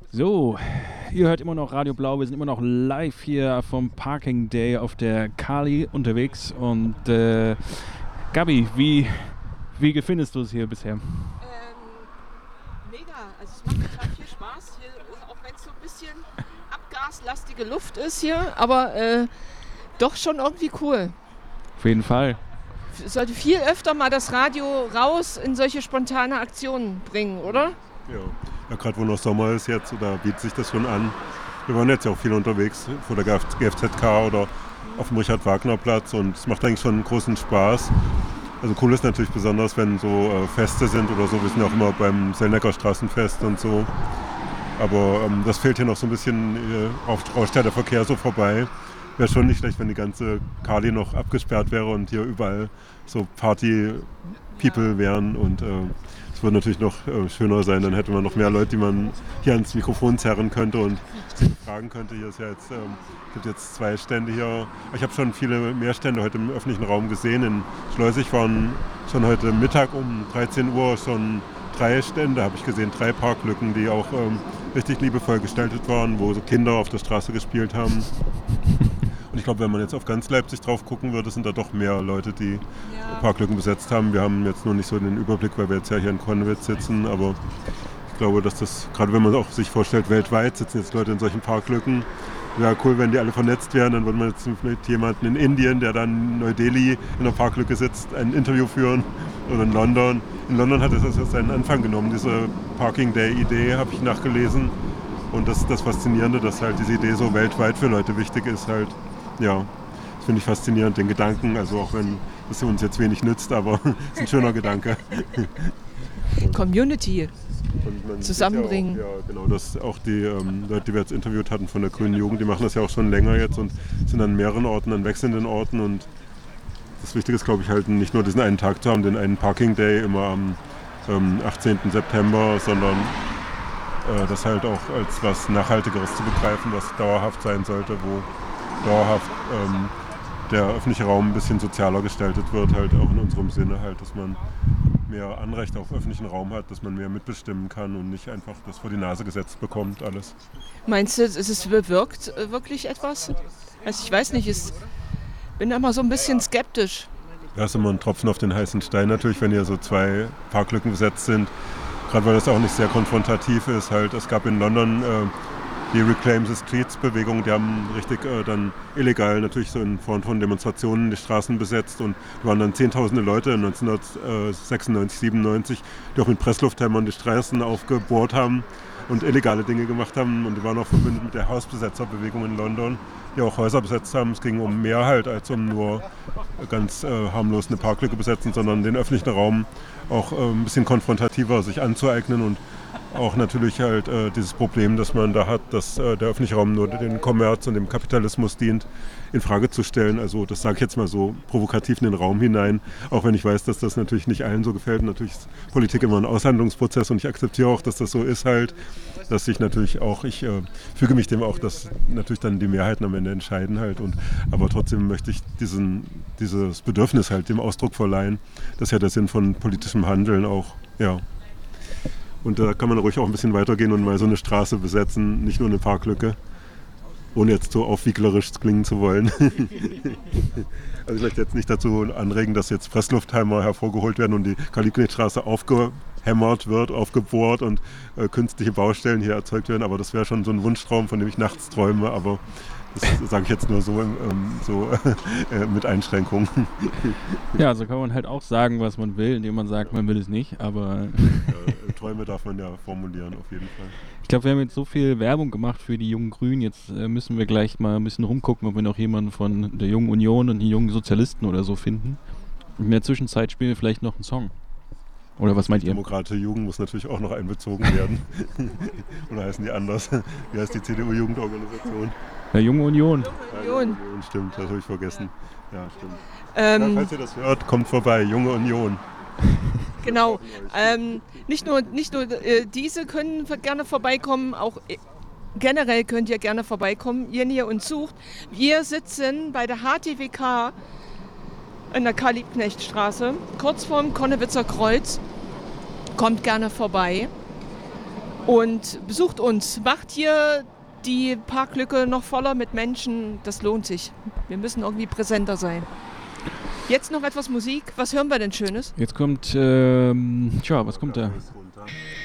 So, ihr hört immer noch Radio Blau, wir sind immer noch live hier vom Parking Day auf der Kali unterwegs und Gabi, wie findest du es hier bisher? Mega, also es macht total viel Spaß hier, auch wenn es so ein bisschen abgaslastige Luft ist hier, aber doch schon irgendwie cool. Auf jeden Fall. Sollte viel öfter mal das Radio raus in solche spontane Aktionen bringen, oder? Ja, gerade wo noch Sommer ist jetzt, da bietet sich das schon an. Wir waren jetzt ja auch viel unterwegs vor der GFZK oder auf dem Richard-Wagner-Platz und es macht eigentlich schon großen Spaß. Also cool ist natürlich besonders, wenn so Feste sind oder so. Wir sind ja auch immer beim Sellnecker Straßenfest und so. Aber das fehlt hier noch so ein bisschen, rauscht ja der Verkehr so vorbei. Wäre schon nicht schlecht, wenn die ganze Kali noch abgesperrt wäre und hier überall so Party-People wären. Und es würde natürlich noch schöner sein, dann hätte man noch mehr Leute, die man hier ans Mikrofon zerren könnte und sie fragen könnte. Hier ist ja jetzt, gibt jetzt 2 Stände hier. Ich habe schon viele mehr Stände heute im öffentlichen Raum gesehen. In Schleusig waren schon heute Mittag um 13 Uhr schon 3 Stände, habe ich gesehen, 3 Parklücken, die auch richtig liebevoll gestaltet waren, wo so Kinder auf der Straße gespielt haben. Und ich glaube, wenn man jetzt auf ganz Leipzig drauf gucken würde, sind da doch mehr Leute, die Parklücken besetzt haben. Wir haben jetzt nur nicht so den Überblick, weil wir jetzt ja hier in Konnewitz sitzen, aber ich glaube, dass das, gerade wenn man auch sich vorstellt, weltweit sitzen jetzt Leute in solchen Parklücken. Wäre cool, wenn die alle vernetzt wären, dann würde man jetzt mit jemandem in Indien, der dann in Neu-Delhi in der Parklücke sitzt, ein Interview führen oder in London. In London hat es seinen Anfang genommen, diese Parking Day-Idee, habe ich nachgelesen. Und das ist das Faszinierende, dass halt diese Idee so weltweit für Leute wichtig ist. Halt, ja, das finde ich faszinierend, den Gedanken, also auch wenn das uns jetzt wenig nützt, aber es ist ein schöner Gedanke. Community zusammenbringen. Ja, genau, das auch die Leute, die wir jetzt interviewt hatten von der Grünen Jugend, die machen das ja auch schon länger jetzt und sind an mehreren Orten, an wechselnden Orten. Und das Wichtige ist, glaube ich, halt nicht nur diesen einen Tag zu haben, den einen Parking Day immer am 18. September, sondern das halt auch als was Nachhaltigeres zu begreifen, was dauerhaft sein sollte, wo dauerhaft der öffentliche Raum ein bisschen sozialer gestaltet wird, halt auch in unserem Sinne halt, dass man mehr Anrecht auf öffentlichen Raum hat, dass man mehr mitbestimmen kann und nicht einfach das vor die Nase gesetzt bekommt, alles. Meinst du, es bewirkt wirklich etwas? Also ich weiß nicht, ich bin immer so ein bisschen skeptisch. Da ist immer ein Tropfen auf den heißen Stein natürlich, wenn hier so 2 Parklücken besetzt sind. Gerade weil das auch nicht sehr konfrontativ ist. Halt, es gab in London die Reclaim the Streets Bewegung, die haben richtig dann illegal natürlich so in Form von Demonstrationen die Straßen besetzt und da waren dann Zehntausende Leute 1996, 97, die auch mit Presslufthämmern die Straßen aufgebohrt haben und illegale Dinge gemacht haben und die waren auch verbündet mit der Hausbesetzerbewegung in London, die auch Häuser besetzt haben. Es ging um mehr halt, als um nur ganz harmlos eine Parklücke besetzen, sondern den öffentlichen Raum auch ein bisschen konfrontativer sich anzueignen und auch natürlich halt dieses Problem, das man da hat, dass der öffentliche Raum nur dem Kommerz und dem Kapitalismus dient, in Frage zu stellen. Also das sage ich jetzt mal so provokativ in den Raum hinein, auch wenn ich weiß, dass das natürlich nicht allen so gefällt. Natürlich ist Politik immer ein Aushandlungsprozess und ich akzeptiere auch, dass das so ist halt, dass ich natürlich auch, ich füge mich dem auch, dass natürlich dann die Mehrheiten am Ende entscheiden halt. Aber trotzdem möchte ich dieses Bedürfnis halt dem Ausdruck verleihen. Das ist ja der Sinn von politischem Handeln auch, ja. Und da kann man ruhig auch ein bisschen weitergehen und mal so eine Straße besetzen, nicht nur eine Parklücke, ohne jetzt so aufwieglerisch klingen zu wollen. Also ich möchte jetzt nicht dazu anregen, dass jetzt Pressluftheimer hervorgeholt werden und die Karl-Liebknecht-Straße aufgehämmert wird, aufgebohrt und künstliche Baustellen hier erzeugt werden. Aber das wäre schon so ein Wunschtraum, von dem ich nachts träume. Aber das sage ich jetzt nur so, mit Einschränkungen. Ja, so kann man halt auch sagen, was man will, indem man sagt, man will es nicht, aber... Träume darf man ja formulieren, auf jeden Fall. Ich glaube, wir haben jetzt so viel Werbung gemacht für die jungen Grünen, jetzt müssen wir gleich mal ein bisschen rumgucken, ob wir noch jemanden von der Jungen Union und den jungen Sozialisten oder so finden. Und in der Zwischenzeit spielen wir vielleicht noch einen Song. Oder was meint ihr? Demokratische Jugend muss natürlich auch noch einbezogen werden. Oder heißen die anders? Wie heißt die CDU-Jugendorganisation? Ja, Junge Union. Union. Stimmt, das habe ich vergessen. Ja, stimmt. Ja, falls ihr das hört, kommt vorbei, Junge Union. Genau. Nicht nur diese können gerne vorbeikommen, auch generell könnt ihr gerne vorbeikommen, ihr uns sucht. Wir sitzen bei der HTWK in der Karl-Liebknecht-Straße, kurz vorm Konnewitzer Kreuz. Kommt gerne vorbei. Und besucht uns, macht hier die Parklücke noch voller mit Menschen, das lohnt sich. Wir müssen irgendwie präsenter sein. Jetzt noch etwas Musik. Was hören wir denn Schönes? Jetzt kommt, was kommt da?